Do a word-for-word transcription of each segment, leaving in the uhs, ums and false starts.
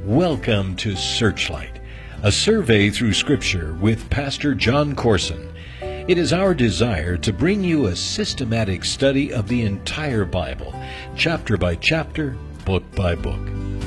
Welcome to Searchlight, a survey through Scripture with Pastor John Corson. It is our desire to bring you a systematic study of the entire Bible, chapter by chapter, book by book.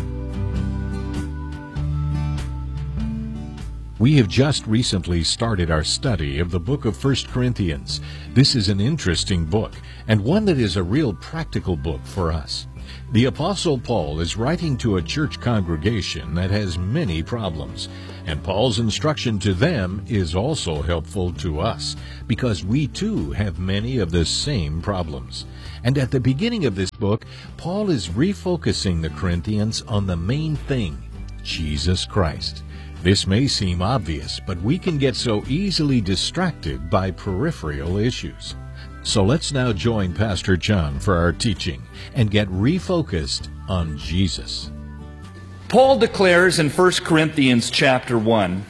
We have just recently started our study of the book of First Corinthians. This is an interesting book, and one that is a real practical book for us. The Apostle Paul is writing to a church congregation that has many problems, and Paul's instruction to them is also helpful to us, because we too have many of the same problems. And at the beginning of this book, Paul is refocusing the Corinthians on the main thing, Jesus Christ. This may seem obvious, but we can get so easily distracted by peripheral issues. So let's now join Pastor John for our teaching and get refocused on Jesus. Paul declares in First Corinthians chapter one,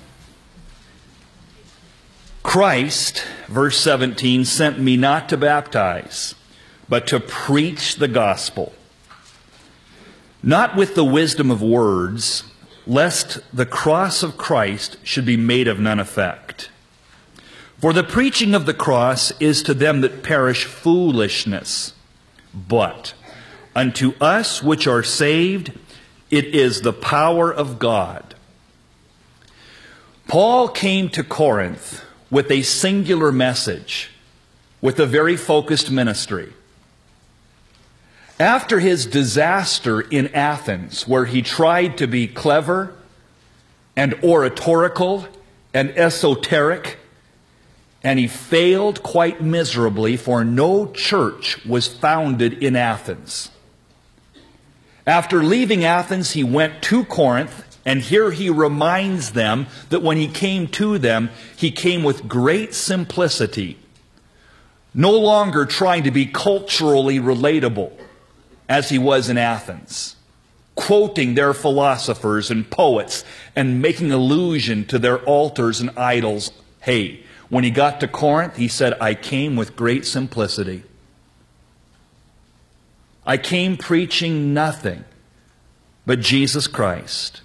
Christ, verse seventeen, sent me not to baptize, but to preach the gospel, not with the wisdom of words, lest the cross of Christ should be made of none effect. For the preaching of the cross is to them that perish foolishness, but unto us which are saved, it is the power of God. Paul came to Corinth with a singular message, with a very focused ministry. After his disaster in Athens, where he tried to be clever and oratorical and esoteric, and he failed quite miserably, for no church was founded in Athens. After leaving Athens, he went to Corinth, and here he reminds them that when he came to them, he came with great simplicity, no longer trying to be culturally relatable as he was in Athens, quoting their philosophers and poets and making allusion to their altars and idols. Hey, when he got to Corinth, he said, I came with great simplicity. I came preaching nothing but Jesus Christ.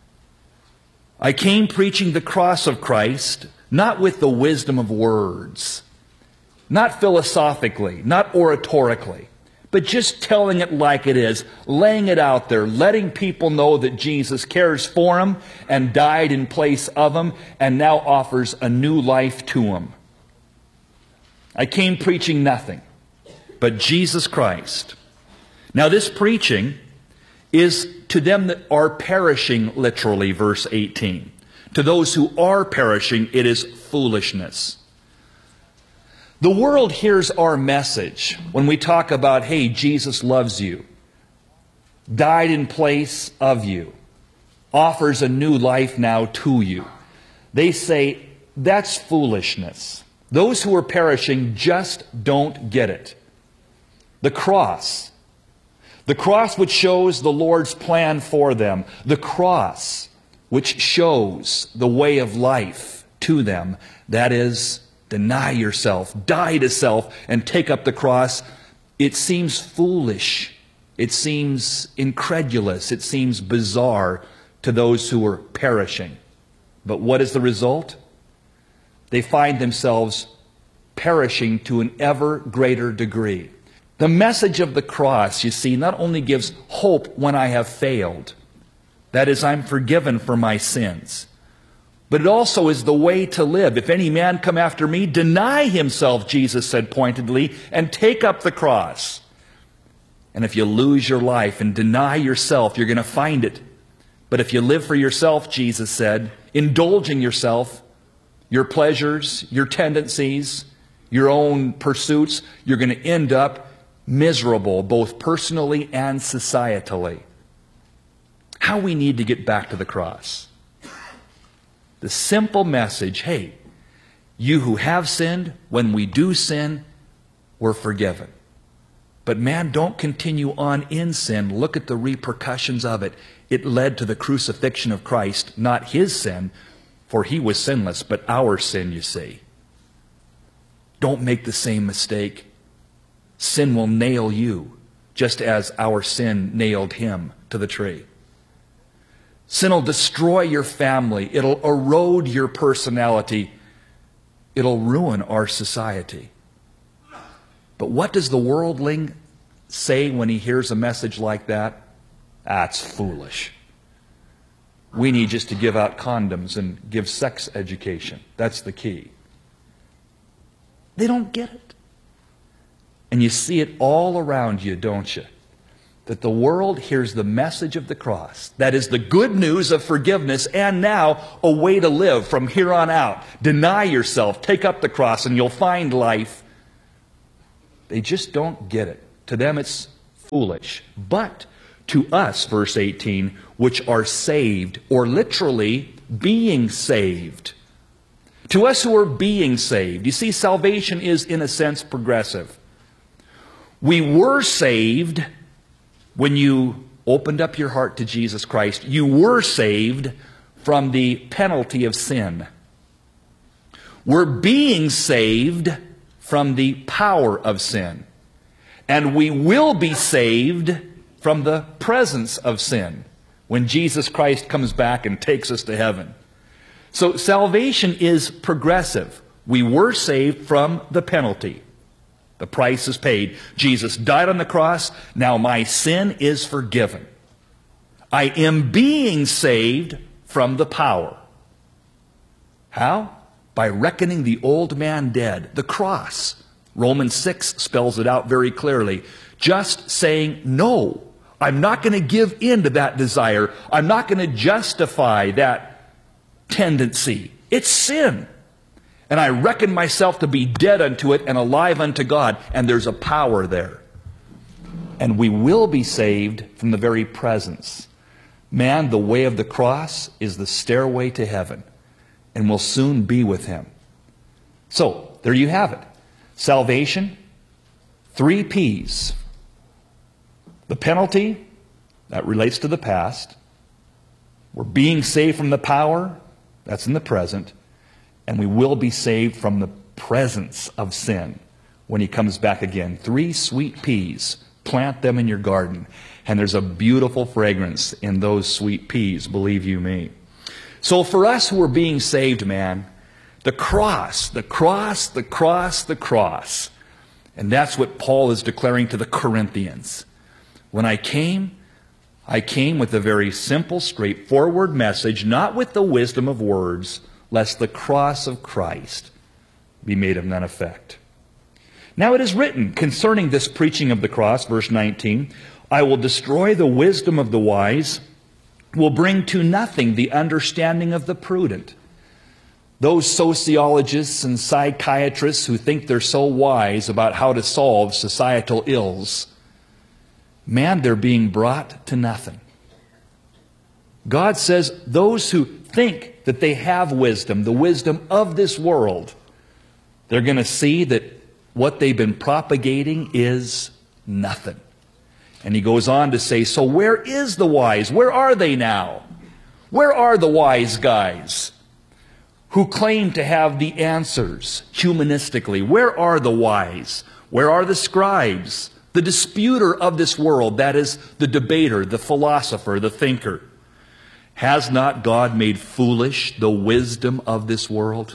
I came preaching the cross of Christ, not with the wisdom of words, not philosophically, not oratorically, but just telling it like it is, laying it out there, letting people know that Jesus cares for them and died in place of them and now offers a new life to them. I came preaching nothing but Jesus Christ. Now this preaching is to them that are perishing, literally, verse eighteen. To those who are perishing, it is foolishness. The world hears our message when we talk about, hey, Jesus loves you, died in place of you, offers a new life now to you. They say, that's foolishness. Those who are perishing just don't get it. The cross, the cross which shows the Lord's plan for them, the cross which shows the way of life to them, that is, deny yourself, die to self, and take up the cross. It seems foolish. It seems incredulous. It seems bizarre to those who are perishing. But what is the result? They find themselves perishing to an ever greater degree. The message of the cross, you see, not only gives hope when I have failed, that is, I'm forgiven for my sins, but it also is the way to live. If any man come after me, deny himself, Jesus said pointedly, and take up the cross. And if you lose your life and deny yourself, you're going to find it. But if you live for yourself, Jesus said, indulging yourself, your pleasures, your tendencies, your own pursuits, you're going to end up miserable, both personally and societally. How we need to get back to the cross. The simple message, hey, you who have sinned, when we do sin, we're forgiven. But man, don't continue on in sin. Look at the repercussions of it. It led to the crucifixion of Christ, not his sin, for he was sinless, but our sin, you see. Don't make the same mistake. Sin will nail you, just as our sin nailed him to the tree. Sin will destroy your family. It'll erode your personality. It'll ruin our society. But what does the worldling say when he hears a message like that? That's foolish. We need just to give out condoms and give sex education. That's the key. They don't get it. And you see it all around you, don't you? That the world hears the message of the cross. That is the good news of forgiveness and now a way to live from here on out. Deny yourself, take up the cross, and you'll find life. They just don't get it. To them it's foolish. But to us, verse eighteen, which are saved, or literally being saved. To us who are being saved. You see, salvation is in a sense progressive. We were saved when you opened up your heart to Jesus Christ. You were saved from the penalty of sin. We're being saved from the power of sin. And we will be saved from the presence of sin when Jesus Christ comes back and takes us to heaven. So salvation is progressive. We were saved from the penalty. The price is paid. Jesus died on the cross. Now my sin is forgiven. I am being saved from the power. How? By reckoning the old man dead. The cross. Romans six spells it out very clearly. Just saying, no, I'm not going to give in to that desire. I'm not going to justify that tendency. It's sin. And I reckon myself to be dead unto it and alive unto God. And there's a power there. And we will be saved from the very presence. Man, the way of the cross is the stairway to heaven. And we'll soon be with Him. So, there you have it. Salvation, three P's. The penalty, that relates to the past. We're being saved from the power, that's in the present. And we will be saved from the presence of sin when He comes back again. Three sweet peas. Plant them in your garden. And there's a beautiful fragrance in those sweet peas, believe you me. So for us who are being saved, man, the cross, the cross, the cross, the cross. And that's what Paul is declaring to the Corinthians. When I came, I came with a very simple, straightforward message, not with the wisdom of words, lest the cross of Christ be made of none effect. Now it is written concerning this preaching of the cross, verse nineteen, I will destroy the wisdom of the wise, will bring to nothing the understanding of the prudent. Those sociologists and psychiatrists who think they're so wise about how to solve societal ills, man, they're being brought to nothing. God says those who think that they have wisdom, the wisdom of this world, they're going to see that what they've been propagating is nothing. And he goes on to say, so where is the wise? Where are they now? Where are the wise guys who claim to have the answers humanistically? Where are the wise? Where are the scribes? The disputer of this world, that is the debater, the philosopher, the thinker. Has not God made foolish the wisdom of this world?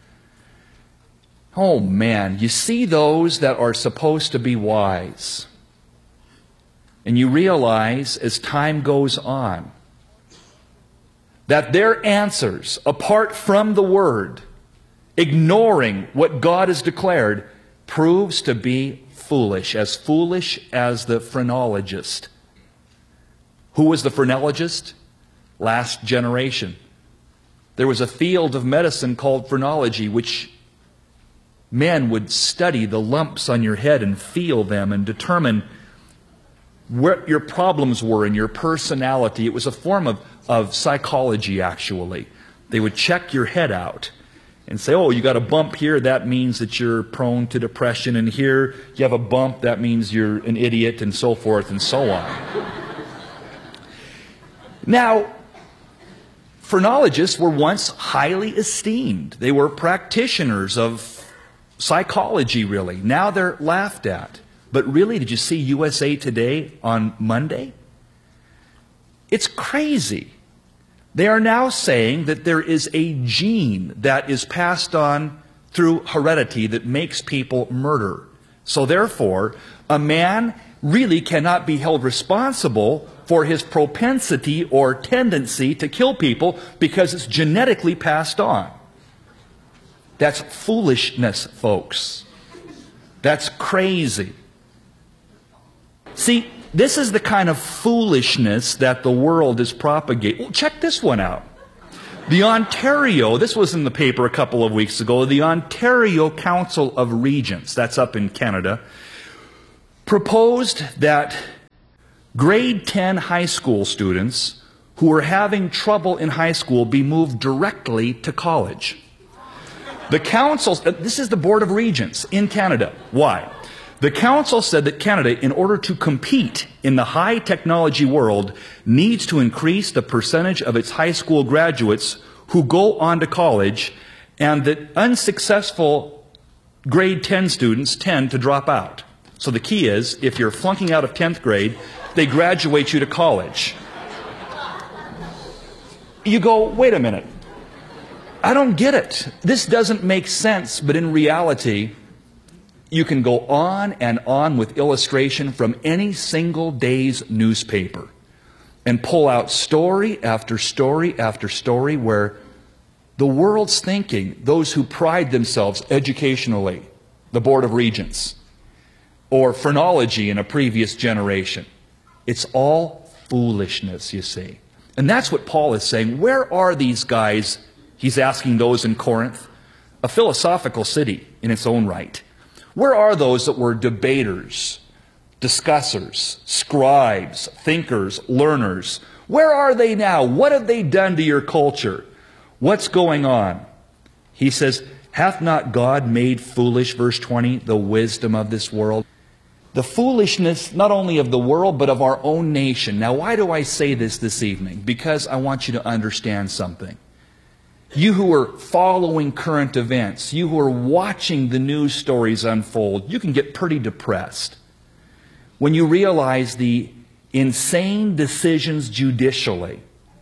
Oh man, you see those that are supposed to be wise. And you realize as time goes on that their answers, apart from the Word, ignoring what God has declared, proves to be foolish, as foolish as the phrenologist. Who was the phrenologist? Last generation. There was a field of medicine called phrenology, which men would study the lumps on your head and feel them and determine what your problems were in your personality. It was a form of, of psychology, actually. They would check your head out and say, oh, you got a bump here, that means that you're prone to depression, and here you have a bump, that means you're an idiot, and so forth and so on. Now, phrenologists were once highly esteemed. They were practitioners of psychology, really. Now they're laughed at. But really, did you see U S A Today on Monday? It's crazy. They are now saying that there is a gene that is passed on through heredity that makes people murder. So therefore, a man really cannot be held responsible for his propensity or tendency to kill people because it's genetically passed on. That's foolishness, folks. That's crazy. See, this is the kind of foolishness that the world is propagating. Well, check this one out. The Ontario, this was in the paper a couple of weeks ago, the Ontario Council of Regents, that's up in Canada, proposed that grade ten high school students who are having trouble in high school be moved directly to college. The council, this is the Board of Regents in Canada. Why? The council said that Canada, in order to compete in the high technology world, needs to increase the percentage of its high school graduates who go on to college, and that unsuccessful grade ten students tend to drop out. So the key is, if you're flunking out of tenth grade, they graduate you to college. You go, wait a minute. I don't get it. This doesn't make sense, but in reality, you can go on and on with illustration from any single day's newspaper and pull out story after story after story where the world's thinking, those who pride themselves educationally, the Board of Regents, or phrenology in a previous generation, it's all foolishness, you see. And that's what Paul is saying. Where are these guys? He's asking those in Corinth, a philosophical city in its own right. Where are those that were debaters, discussers, scribes, thinkers, learners? Where are they now? What have they done to your culture? What's going on? He says, hath not God made foolish, verse twenty, the wisdom of this world? The foolishness not only of the world, but of our own nation. Now, why do I say this this evening? Because I want you to understand something. You who are following current events, you who are watching the news stories unfold, you can get pretty depressed when you realize the insane decisions judicially,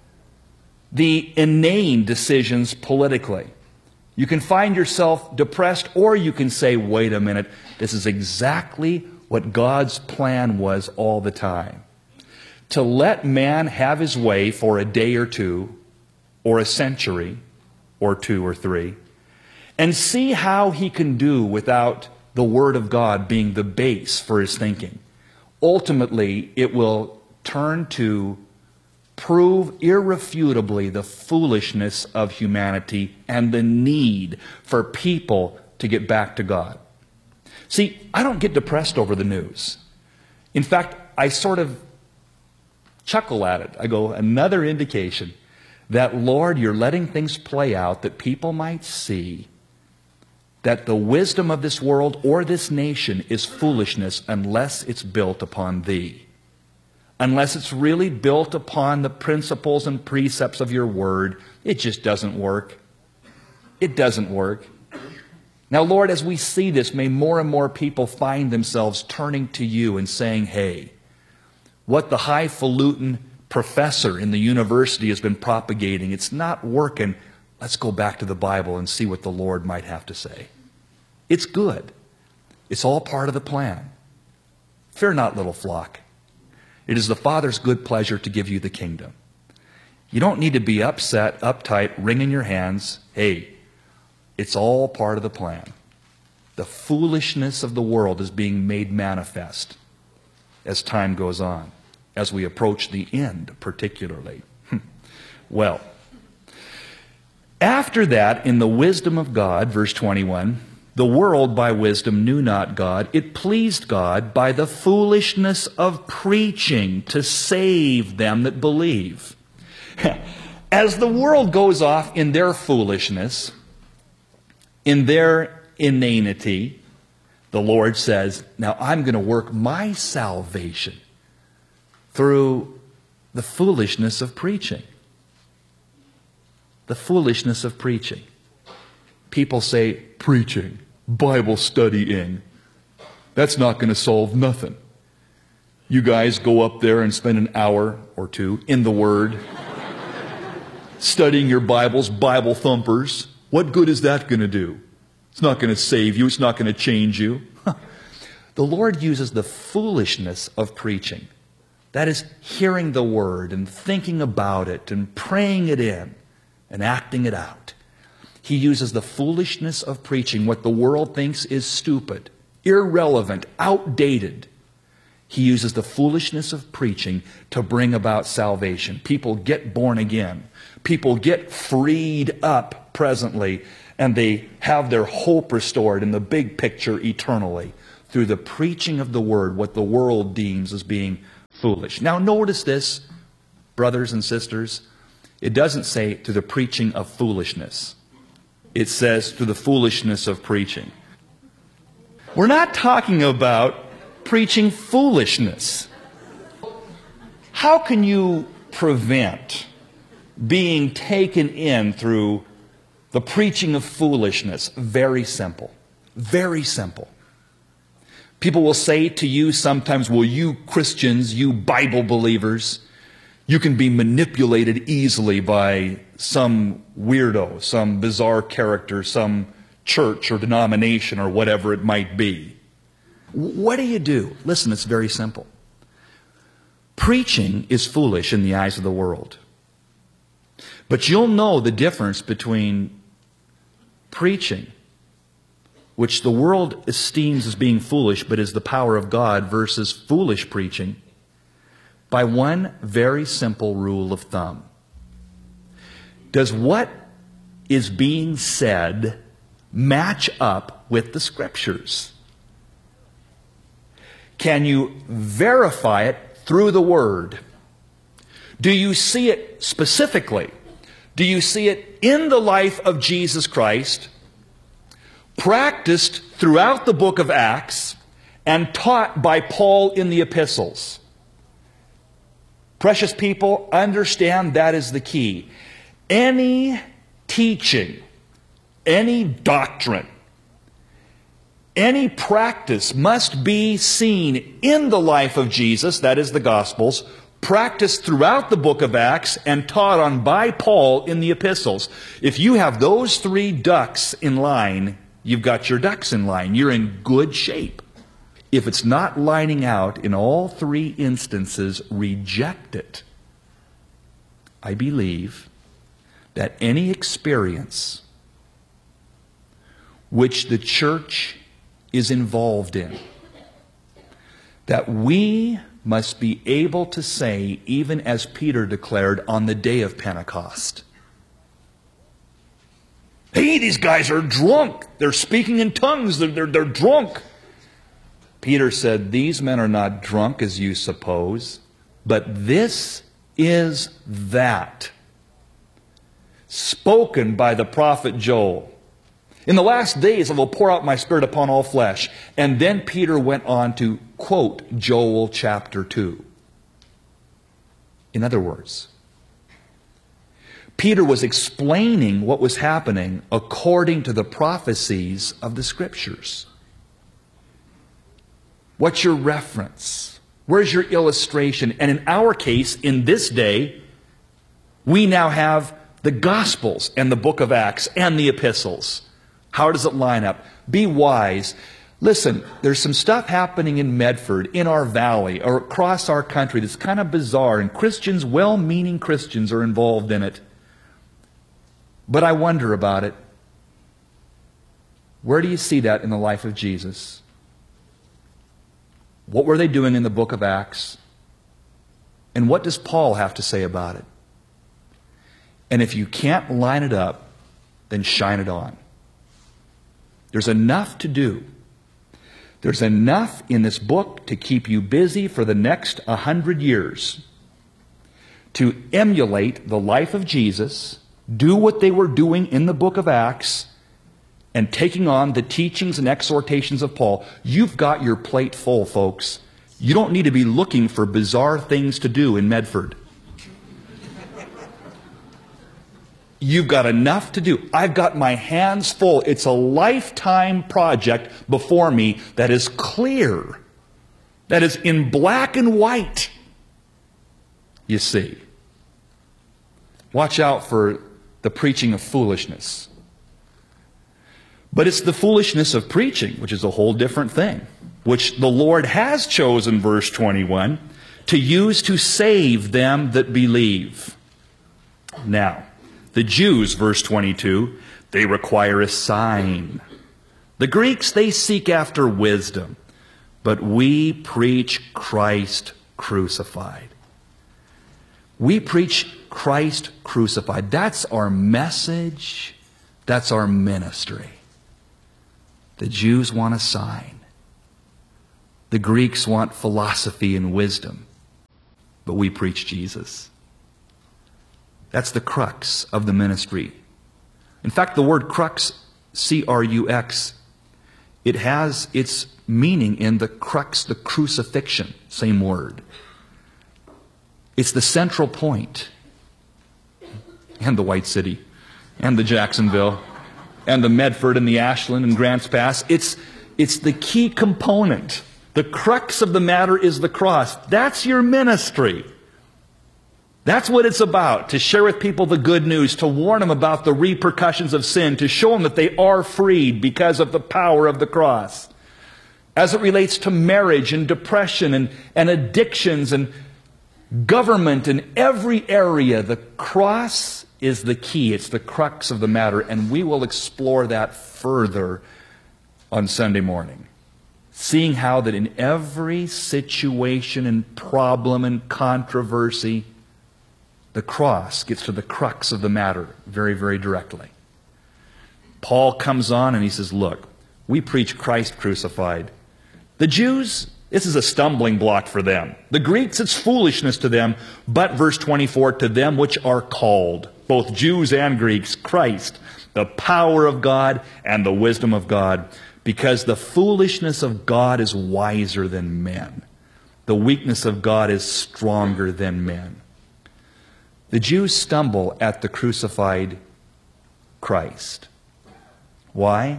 the inane decisions politically. You can find yourself depressed, or you can say, wait a minute, this is exactly what God's plan was all the time. To let man have his way for a day or two, or a century, or two or three, and see how he can do without the Word of God being the base for his thinking. Ultimately, it will turn to prove irrefutably the foolishness of humanity and the need for people to get back to God. See, I don't get depressed over the news. In fact, I sort of chuckle at it. I go, another indication that, Lord, you're letting things play out that people might see that the wisdom of this world or this nation is foolishness unless it's built upon Thee. Unless it's really built upon the principles and precepts of your Word, it just doesn't work. It doesn't work. Now, Lord, as we see this, may more and more people find themselves turning to You and saying, hey, what the highfalutin professor in the university has been propagating, it's not working. Let's go back to the Bible and see what the Lord might have to say. It's good. It's all part of the plan. Fear not, little flock. It is the Father's good pleasure to give you the kingdom. You don't need to be upset, uptight, wringing your hands. Hey, it's all part of the plan. The foolishness of the world is being made manifest as time goes on, as we approach the end particularly. Well, after that, in the wisdom of God, verse twenty-one, the world by wisdom knew not God. It pleased God by the foolishness of preaching to save them that believe. As the world goes off in their foolishness, in their inanity, the Lord says, now I'm going to work my salvation through the foolishness of preaching. The foolishness of preaching. People say, preaching, Bible studying, that's not going to solve nothing. You guys go up there and spend an hour or two in the Word. studying your Bibles, Bible thumpers. What good is that going to do? It's not going to save you. It's not going to change you. The Lord uses the foolishness of preaching. That is, hearing the word and thinking about it and praying it in and acting it out. He uses the foolishness of preaching, what the world thinks is stupid, irrelevant, outdated. He uses the foolishness of preaching to bring about salvation. People get born again. People get freed up presently, and they have their hope restored in the big picture eternally through the preaching of the word, what the world deems as being foolish. Now notice this, brothers and sisters. It doesn't say to the preaching of foolishness. It says to the foolishness of preaching. We're not talking about preaching foolishness. How can you prevent being taken in through the preaching of foolishness? Very simple. Very simple. People will say to you sometimes, well, you Christians, you Bible believers, you can be manipulated easily by some weirdo, some bizarre character, some church or denomination or whatever it might be. What do you do? Listen, it's very simple. Preaching is foolish in the eyes of the world. But you'll know the difference between preaching, which the world esteems as being foolish but is the power of God, versus foolish preaching, by one very simple rule of thumb. Does what is being said match up with the Scriptures? Can you verify it through the Word? Do you see it specifically? Do you see it in the life of Jesus Christ, practiced throughout the book of Acts, and taught by Paul in the epistles? Precious people, understand that is the key. Any teaching, any doctrine, any practice must be seen in the life of Jesus, that is the Gospels, practiced throughout the book of Acts, and taught on by Paul in the epistles. If you have those three ducks in line, you've got your ducks in line. You're in good shape. If it's not lining out in all three instances, reject it. I believe that any experience which the church is involved in, that we must be able to say, even as Peter declared on the day of Pentecost, hey, these guys are drunk. They're speaking in tongues. They're, they're, they're drunk. Peter said, these men are not drunk as you suppose, but this is that spoken by the prophet Joel. In the last days I will pour out my Spirit upon all flesh. And then Peter went on to quote Joel chapter two. In other words, Peter was explaining what was happening according to the prophecies of the Scriptures. What's your reference? Where's your illustration? And in our case, in this day, we now have the Gospels and the book of Acts and the epistles. How does it line up? Be wise. Listen, there's some stuff happening in Medford, in our valley, or across our country that's kind of bizarre, and Christians, well-meaning Christians, are involved in it. But I wonder about it. Where do you see that in the life of Jesus? What were they doing in the book of Acts? And what does Paul have to say about it? And if you can't line it up, then shine it on. There's enough to do. There's enough in this book to keep you busy for the next a hundred years. To emulate the life of Jesus, do what they were doing in the book of Acts, and taking on the teachings and exhortations of Paul. You've got your plate full, folks. You don't need to be looking for bizarre things to do in Medford. You've got enough to do. I've got my hands full. It's a lifetime project before me that is clear, that is in black and white. You see. Watch out for the preaching of foolishness. But it's the foolishness of preaching, which is a whole different thing, which the Lord has chosen, verse twenty-one, to use to save them that believe. Now, the Jews, verse twenty-two, they require a sign. The Greeks, they seek after wisdom. But we preach Christ crucified. We preach Christ crucified. That's our message. That's our ministry. The Jews want a sign. The Greeks want philosophy and wisdom. But we preach Jesus. That's the crux of the ministry. In fact, the word crux, C R U X, it has its meaning in the crux, the crucifixion, same word. It's the central point. And the White City, and the Jacksonville, and the Medford, and the Ashland, and Grants Pass. It's, it's the key component. The crux of the matter is the cross. That's your ministry. That's what it's about, to share with people the good news, to warn them about the repercussions of sin, to show them that they are freed because of the power of the cross. As it relates to marriage and depression and, and addictions and government and every area, the cross is the key. It's the crux of the matter, and we will explore that further on Sunday morning. Seeing how that in every situation and problem and controversy, the cross gets to the crux of the matter very, very directly. Paul comes on and he says, look, we preach Christ crucified. The Jews, this is a stumbling block for them. The Greeks, it's foolishness to them. But, verse twenty-four, to them which are called, both Jews and Greeks, Christ, the power of God and the wisdom of God, because the foolishness of God is wiser than men. The weakness of God is stronger than men. The Jews stumble at the crucified Christ. Why?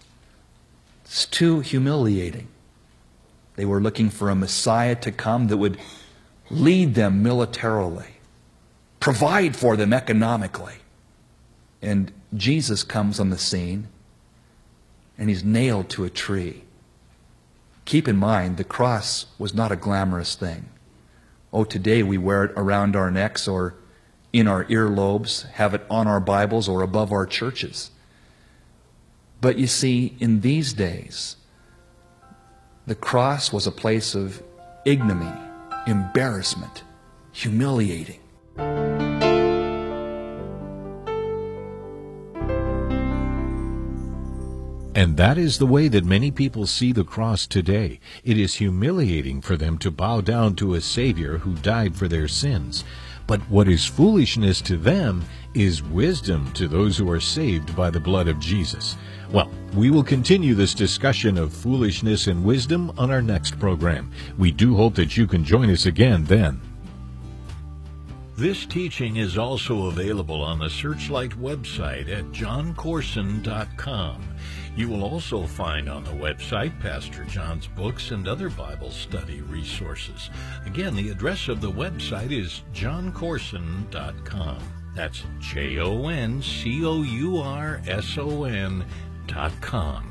It's too humiliating. They were looking for a Messiah to come that would lead them militarily, provide for them economically. And Jesus comes on the scene, and he's nailed to a tree. Keep in mind, the cross was not a glamorous thing. Oh, today we wear it around our necks or in our earlobes, have it on our Bibles or above our churches. But you see, in these days, the cross was a place of ignominy, embarrassment, humiliating. And that is the way that many people see the cross today. It is humiliating for them to bow down to a Savior who died for their sins. But what is foolishness to them is wisdom to those who are saved by the blood of Jesus. Well, we will continue this discussion of foolishness and wisdom on our next program. We do hope that you can join us again then. This teaching is also available on the Searchlight website at john corson dot com. You will also find on the website Pastor John's books and other Bible study resources. Again, the address of the website is john corson dot com. That's J O N C O U R S O N dot com.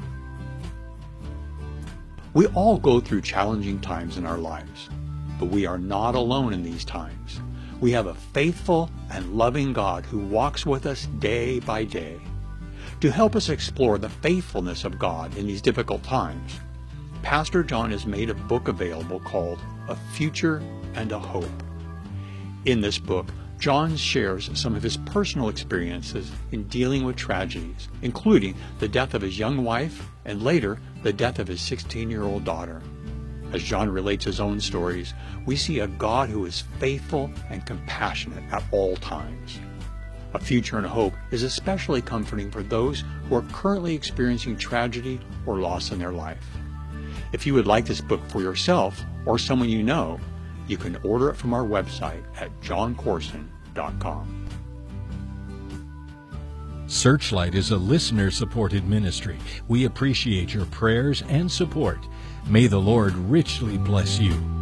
We all go through challenging times in our lives, but we are not alone in these times. We have a faithful and loving God who walks with us day by day. To help us explore the faithfulness of God in these difficult times, Pastor John has made a book available called A Future and a Hope. In this book, John shares some of his personal experiences in dealing with tragedies, including the death of his young wife and later the death of his sixteen-year-old daughter. As John relates his own stories, we see a God who is faithful and compassionate at all times. A Future and a Hope is especially comforting for those who are currently experiencing tragedy or loss in their life. If you would like this book for yourself or someone you know, you can order it from our website at john corson dot com. Searchlight is a listener-supported ministry. We appreciate your prayers and support. May the Lord richly bless you.